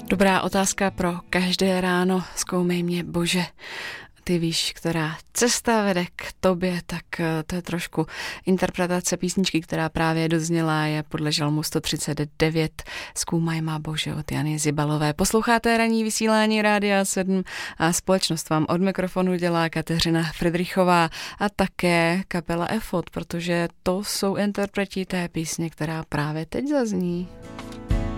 Dobrá otázka pro každé ráno. Zkoumej mě, Bože. Ty víš, která cesta vede k tobě, tak to je trošku interpretace písničky, která právě dozněla, je podle Žalmu 139. Zkoumaj má, Bože, od Jany Zibalové. Posloucháte ranní vysílání Rádia 7 a společnost vám od mikrofonu dělá Kateřina Fridrichová a také kapela Efod, protože to jsou interpreti té písně, která právě teď zazní.